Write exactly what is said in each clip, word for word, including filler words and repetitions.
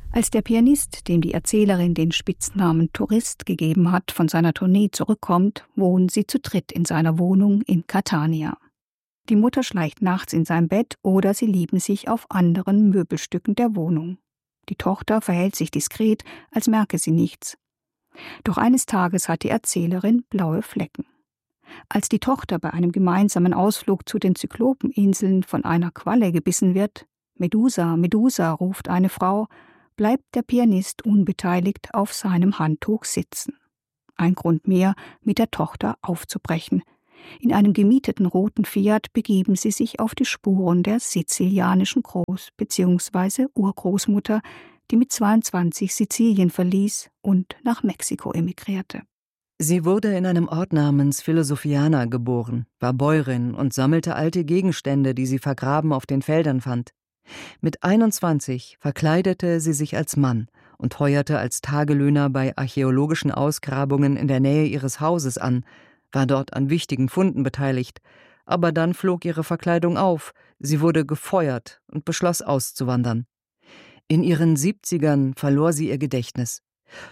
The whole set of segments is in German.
Als der Pianist, dem die Erzählerin den Spitznamen Tourist gegeben hat, von seiner Tournee zurückkommt, wohnen sie zu dritt in seiner Wohnung in Catania. Die Mutter schleicht nachts in sein Bett oder sie lieben sich auf anderen Möbelstücken der Wohnung. Die Tochter verhält sich diskret, als merke sie nichts. Doch eines Tages hat die Erzählerin blaue Flecken. Als die Tochter bei einem gemeinsamen Ausflug zu den Zyklopeninseln von einer Qualle gebissen wird, »Medusa, Medusa«, ruft eine Frau, bleibt der Pianist unbeteiligt auf seinem Handtuch sitzen. Ein Grund mehr, mit der Tochter aufzubrechen. In einem gemieteten roten Fiat begeben sie sich auf die Spuren der sizilianischen Groß- bzw. Urgroßmutter, die mit zweiundzwanzig Sizilien verließ und nach Mexiko emigrierte. Sie wurde in einem Ort namens Philosophiana geboren, war Bäuerin und sammelte alte Gegenstände, die sie vergraben auf den Feldern fand. Mit einundzwanzig verkleidete sie sich als Mann und heuerte als Tagelöhner bei archäologischen Ausgrabungen in der Nähe ihres Hauses an, war dort an wichtigen Funden beteiligt, aber dann flog ihre Verkleidung auf, sie wurde gefeuert und beschloss auszuwandern. In ihren Siebzigern verlor sie ihr Gedächtnis.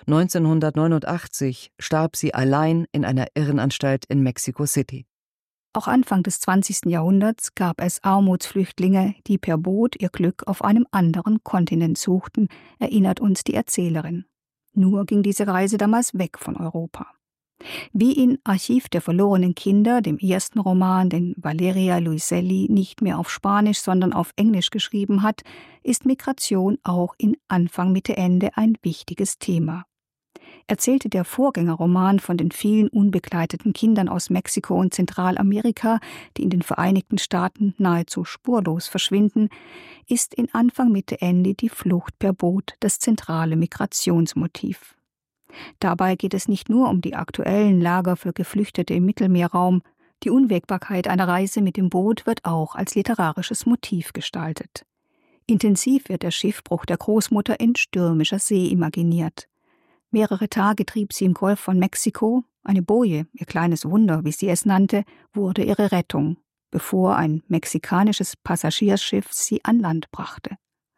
neunzehnhundertneunundachtzig starb sie allein in einer Irrenanstalt in Mexico City. Auch Anfang des zwanzigsten Jahrhunderts gab es Armutsflüchtlinge, die per Boot ihr Glück auf einem anderen Kontinent suchten, erinnert uns die Erzählerin. Nur ging diese Reise damals weg von Europa. Wie in Archiv der verlorenen Kinder, dem ersten Roman, den Valeria Luiselli nicht mehr auf Spanisch, sondern auf Englisch geschrieben hat, ist Migration auch in Anfang Mitte Ende ein wichtiges Thema. Erzählte der Vorgängerroman von den vielen unbegleiteten Kindern aus Mexiko und Zentralamerika, die in den Vereinigten Staaten nahezu spurlos verschwinden, ist in Anfang Mitte Ende die Flucht per Boot das zentrale Migrationsmotiv. Dabei geht es nicht nur um die aktuellen Lager für Geflüchtete im Mittelmeerraum, die Unwägbarkeit einer Reise mit dem Boot wird auch als literarisches Motiv gestaltet. Intensiv wird der Schiffbruch der Großmutter in stürmischer See imaginiert. Mehrere Tage trieb sie im Golf von Mexiko, eine Boje, ihr kleines Wunder, wie sie es nannte, wurde ihre Rettung, bevor ein mexikanisches Passagierschiff sie an Land brachte.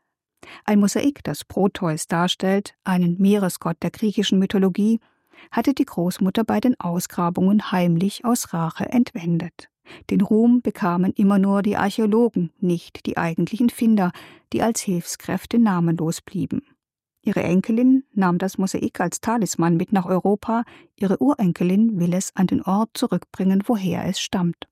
Ein Mosaik, das Proteus darstellt, einen Meeresgott der griechischen Mythologie, hatte die Großmutter bei den Ausgrabungen heimlich aus Rache entwendet. Den Ruhm bekamen immer nur die Archäologen, nicht die eigentlichen Finder, die als Hilfskräfte namenlos blieben. Ihre Enkelin nahm das Mosaik als Talisman mit nach Europa, ihre Urenkelin will es an den Ort zurückbringen, woher es stammt.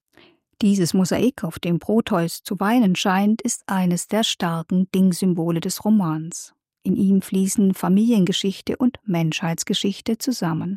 Dieses Mosaik, auf dem Proteus zu weinen scheint, ist eines der starken Dingsymbole des Romans. In ihm fließen Familiengeschichte und Menschheitsgeschichte zusammen.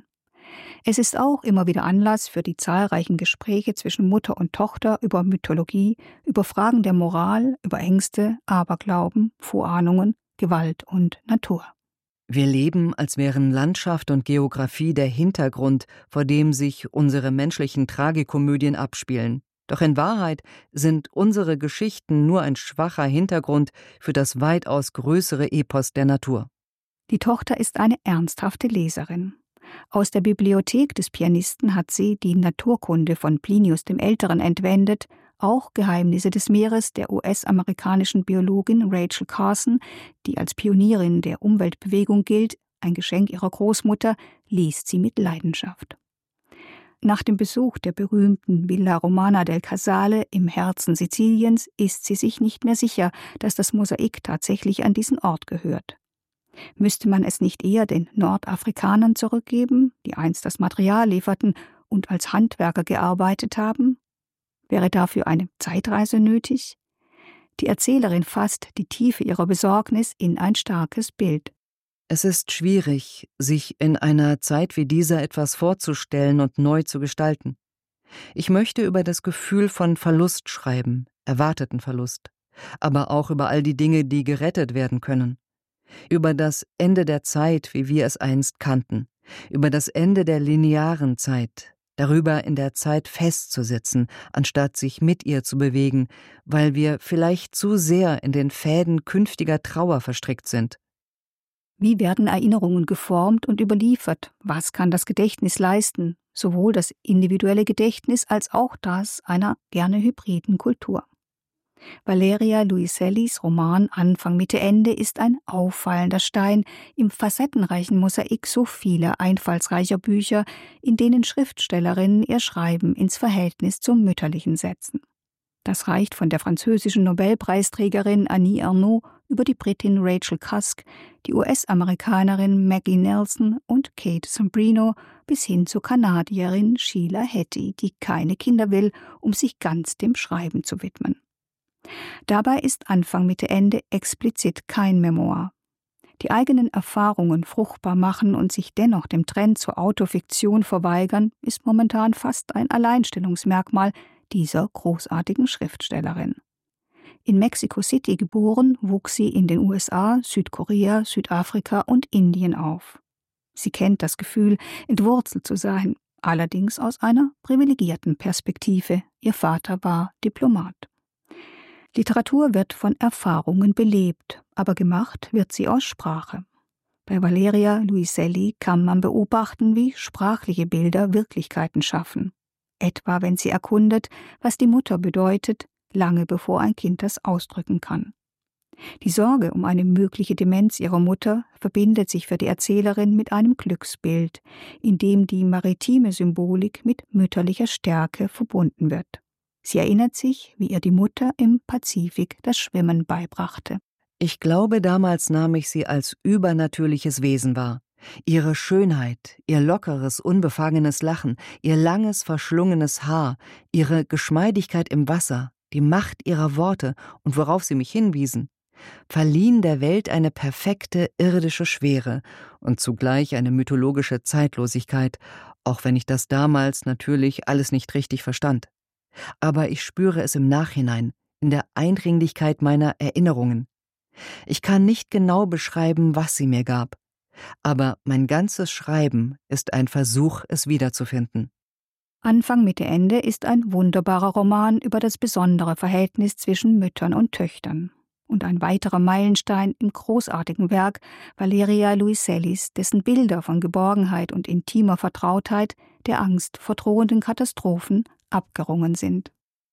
Es ist auch immer wieder Anlass für die zahlreichen Gespräche zwischen Mutter und Tochter über Mythologie, über Fragen der Moral, über Ängste, Aberglauben, Vorahnungen, Gewalt und Natur. Wir leben, als wären Landschaft und Geografie der Hintergrund, vor dem sich unsere menschlichen Tragikomödien abspielen. Doch in Wahrheit sind unsere Geschichten nur ein schwacher Hintergrund für das weitaus größere Epos der Natur. Die Tochter ist eine ernsthafte Leserin. Aus der Bibliothek des Pianisten hat sie die Naturkunde von Plinius dem Älteren entwendet, auch Geheimnisse des Meeres der U S-amerikanischen Biologin Rachel Carson, die als Pionierin der Umweltbewegung gilt, ein Geschenk ihrer Großmutter, liest sie mit Leidenschaft. Nach dem Besuch der berühmten Villa Romana del Casale im Herzen Siziliens ist sie sich nicht mehr sicher, dass das Mosaik tatsächlich an diesen Ort gehört. Müsste man es nicht eher den Nordafrikanern zurückgeben, die einst das Material lieferten und als Handwerker gearbeitet haben? Wäre dafür eine Zeitreise nötig? Die Erzählerin fasst die Tiefe ihrer Besorgnis in ein starkes Bild. Es ist schwierig, sich in einer Zeit wie dieser etwas vorzustellen und neu zu gestalten. Ich möchte über das Gefühl von Verlust schreiben, erwarteten Verlust, aber auch über all die Dinge, die gerettet werden können. Über das Ende der Zeit, wie wir es einst kannten, über das Ende der linearen Zeit, darüber in der Zeit festzusitzen, anstatt sich mit ihr zu bewegen, weil wir vielleicht zu sehr in den Fäden künftiger Trauer verstrickt sind. Wie werden Erinnerungen geformt und überliefert? Was kann das Gedächtnis leisten? Sowohl das individuelle Gedächtnis als auch das einer gerne hybriden Kultur. Valeria Luisellis Roman Anfang Mitte Ende ist ein auffallender Stein im facettenreichen Mosaik so vieler einfallsreicher Bücher, in denen Schriftstellerinnen ihr Schreiben ins Verhältnis zum Mütterlichen setzen. Das reicht von der französischen Nobelpreisträgerin Annie Ernaux über die Britin Rachel Cusk, die U S-Amerikanerin Maggie Nelson und Kate Sombrino bis hin zur Kanadierin Sheila Heti, die keine Kinder will, um sich ganz dem Schreiben zu widmen. Dabei ist Anfang Mitte Ende explizit kein Memoir. Die eigenen Erfahrungen fruchtbar machen und sich dennoch dem Trend zur Autofiktion verweigern, ist momentan fast ein Alleinstellungsmerkmal dieser großartigen Schriftstellerin. In Mexico City geboren, wuchs sie in den U S A, Südkorea, Südafrika und Indien auf. Sie kennt das Gefühl, entwurzelt zu sein, allerdings aus einer privilegierten Perspektive. Ihr Vater war Diplomat. Literatur wird von Erfahrungen belebt, aber gemacht wird sie aus Sprache. Bei Valeria Luiselli kann man beobachten, wie sprachliche Bilder Wirklichkeiten schaffen. Etwa wenn sie erkundet, was die Mutter bedeutet, lange bevor ein Kind das ausdrücken kann. Die Sorge um eine mögliche Demenz ihrer Mutter verbindet sich für die Erzählerin mit einem Glücksbild, in dem die maritime Symbolik mit mütterlicher Stärke verbunden wird. Sie erinnert sich, wie ihr die Mutter im Pazifik das Schwimmen beibrachte. Ich glaube, damals nahm ich sie als übernatürliches Wesen wahr. Ihre Schönheit, ihr lockeres, unbefangenes Lachen, ihr langes, verschlungenes Haar, ihre Geschmeidigkeit im Wasser, die Macht ihrer Worte und worauf sie mich hinwiesen, verliehen der Welt eine perfekte irdische Schwere und zugleich eine mythologische Zeitlosigkeit, auch wenn ich das damals natürlich alles nicht richtig verstand. Aber ich spüre es im Nachhinein, in der Eindringlichkeit meiner Erinnerungen. Ich kann nicht genau beschreiben, was sie mir gab, aber mein ganzes Schreiben ist ein Versuch, es wiederzufinden. Anfang Mitte Ende ist ein wunderbarer Roman über das besondere Verhältnis zwischen Müttern und Töchtern. Und ein weiterer Meilenstein im großartigen Werk Valeria Luisellis, dessen Bilder von Geborgenheit und intimer Vertrautheit der Angst vor drohenden Katastrophen abgerungen sind.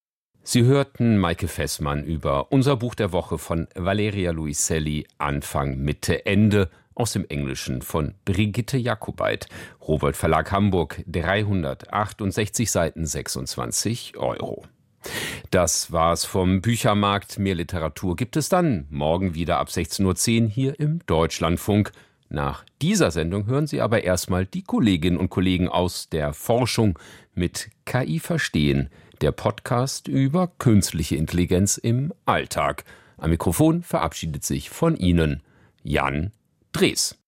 Sie hörten Maike Fessmann über unser Buch der Woche von Valeria Luiselli Anfang Mitte Ende aus dem Englischen von Brigitte Jakobait. Rowohlt Verlag Hamburg, dreihundertachtundsechzig Seiten, sechsundzwanzig Euro. Das war's vom Büchermarkt. Mehr Literatur gibt es dann morgen wieder ab sechzehn Uhr zehn hier im Deutschlandfunk. Nach dieser Sendung hören Sie aber erstmal die Kolleginnen und Kollegen aus der Forschung mit K I verstehen, der Podcast über künstliche Intelligenz im Alltag. Am Mikrofon verabschiedet sich von Ihnen Jan Drees.